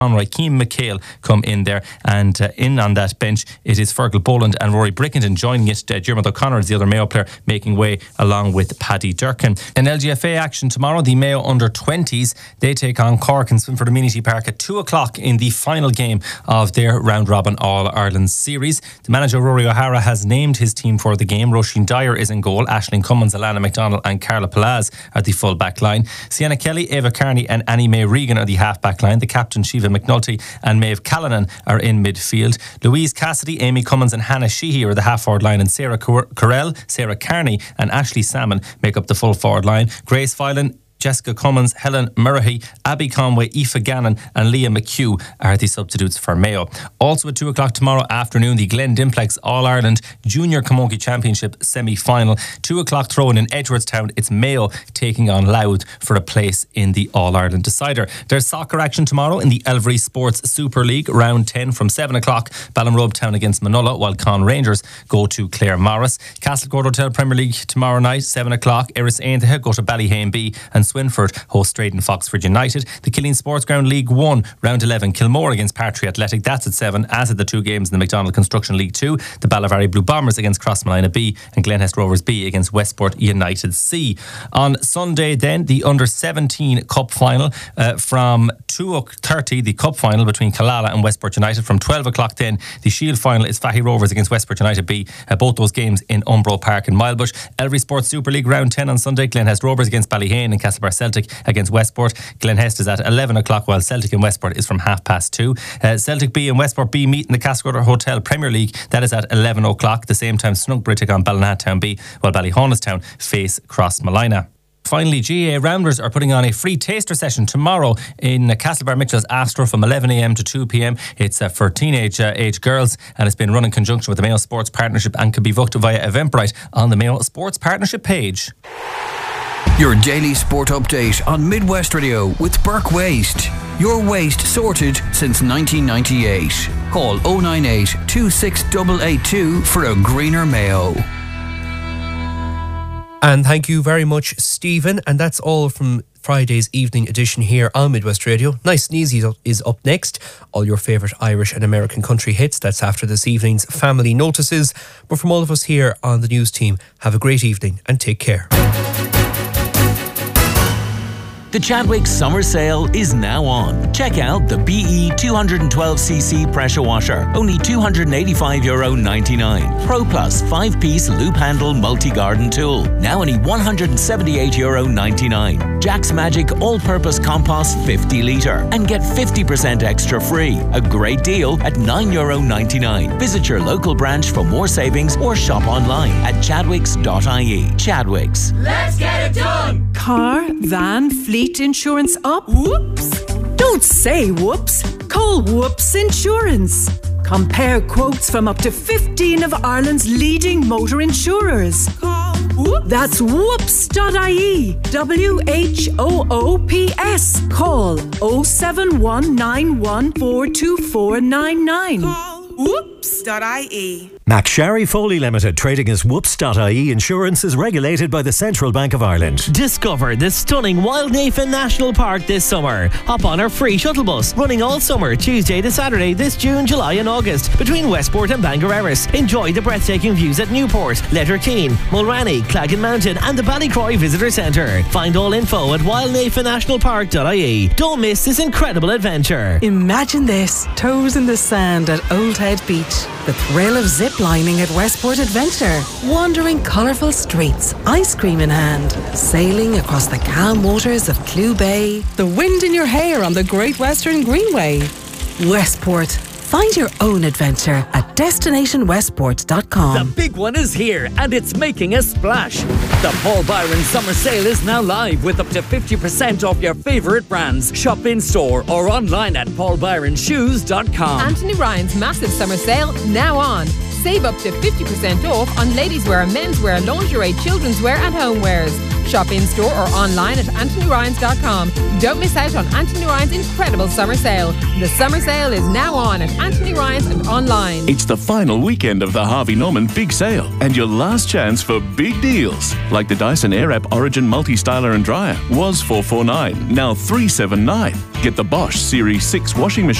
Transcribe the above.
Conroy, Keane McHale come in there, and in on that bench it is Fergal Boland and Rory Brickington joining it. Diarmuid O'Connor is the other Mayo player making way along with Paddy Durkin. In LGFA action tomorrow, the Mayo under-20s, they take on Cork in Swinford Amenity Park at 2 o'clock in the final game of their round-robin All-Ireland series. The manager Rory O'Hara has named his team for the game. Roisin Dyer is in goal, Aisling Cummins, Alana McDonald and Carla Palaz are the full back line. Sienna Kelly, Ava Carney and Annie Mae Regan are the half back line. The captain Shiva McNulty and Maeve Callanan are in midfield. Louise Cassidy, Amy Cummins and Hannah Sheehy are the half forward line, and Sarah Correll, Sarah Carney and Ashley Salmon make up the full forward line. Grace Phelan, Jessica Cummins, Helen Murray, Abby Conway, Aoife Gannon and Leah McHugh are the substitutes for Mayo. Also at 2 o'clock tomorrow afternoon, the Glen Dimplex All-Ireland Junior Camogie Championship semi-final. 2 o'clock throw-in in Edgeworthstown. It's Mayo taking on Louth for a place in the All-Ireland decider. There's soccer action tomorrow in the Elvery Sports Super League, round 10 from 7 o'clock. Ballinrobe Town against Manola, while Con Rangers go to Clare Morris. Castlecourt Hotel Premier League tomorrow night, 7 o'clock. Erris Aintaha go to Ballyhane B, and Swinford host Drayton Foxford United. The Killeen Sports Ground League 1, round 11, Kilmore against Partry Athletic, that's at 7, as at the 2 games in the McDonald Construction League 2. The Ballavary Blue Bombers against Crossmolina B, and Glenhest Rovers B against Westport United C. On Sunday then, the under-17 Cup final from 2:30, the Cup final between Killala and Westport United. From 12 o'clock then, the Shield final is Fahy Rovers against Westport United B, both those games in Umbro Park in Milebush. Elvery Sports Super League round 10 on Sunday, Glenhest Rovers against Ballyhane and Castlebar Celtic against Westport. Glenhest is at 11 o'clock, while Celtic and Westport is from 2:30. Celtic B and Westport B meet in the Castlecourt Hotel Premier League. That is at 11 o'clock. The same time, Snugborough take on Ballinatown B, while Ballyhonnestown face Crossmolina. Finally, GAA Ramblers are putting on a free taster session tomorrow in Castlebar Mitchell's Astor from 11 a.m. to 2 p.m. It's for teenage age girls, and it's been run in conjunction with the Mayo Sports Partnership and can be booked via Eventbrite on the Mayo Sports Partnership page. Your daily sport update on Midwest Radio with Burke Waste. Your waste sorted since 1998. Call 098 26882 for a greener Mayo. And thank you very much, Stephen. And that's all from Friday's evening edition here on Midwest Radio. Nice and Easy is up next. All your favourite Irish and American country hits. That's after this evening's Family Notices. But from all of us here on the news team, have a great evening and take care. The Chadwicks Summer Sale is now on. Check out the BE 212cc pressure washer, only €285.99. Pro Plus 5-piece loop handle multi-garden tool, now only €178.99. Jack's Magic all-purpose compost 50 litre, and get 50% extra free. A great deal at €9.99. Visit your local branch for more savings or shop online at chadwicks.ie. Chadwicks. Let's get it done! Car, van, fleet insurance up? Whoops! Don't say whoops. Call Whoops Insurance. Compare quotes from up to 15 of Ireland's leading motor insurers. Call Whoops. That's whoops.ie. WHOOPS. Call 07191424999. Call whoops.ie. McSharry Foley Limited, trading as Whoops.ie Insurance, is regulated by the Central Bank of Ireland. Discover the stunning Wildnafen National Park this summer. Hop on our free shuttle bus, running all summer, Tuesday to Saturday this June, July and August, between Westport and Bangor Erris. Enjoy the breathtaking views at Newport, Letterkeene, Mulranny, Claggan Mountain and the Ballycroy Visitor Centre. Find all info at wildnafennationalpark.ie. Don't miss this incredible adventure. Imagine this, toes in the sand at Old Head Beach. The thrill of zip lining at Westport Adventure. Wandering colourful streets, ice cream in hand. Sailing across the calm waters of Clew Bay. The wind in your hair on the Great Western Greenway. Westport. Find your own adventure at destinationwestport.com. The big one is here and it's making a splash. The Paul Byron Summer Sale is now live with up to 50% off your favourite brands. Shop in store or online at paulbyronshoes.com. Anthony Ryan's massive summer sale now on. Save up to 50% off on ladies' wear, men's wear, lingerie, children's wear and homewares. Shop in store or online at AnthonyRyans.com. Don't miss out on Anthony Ryan's incredible summer sale. The summer sale is now on at Anthony Ryan's and online. It's the final weekend of the Harvey Norman Big Sale and your last chance for big deals. Like the Dyson Airwrap Origin Multi-Styler and Dryer was $449, now $379. Get the Bosch Series 6 washing machine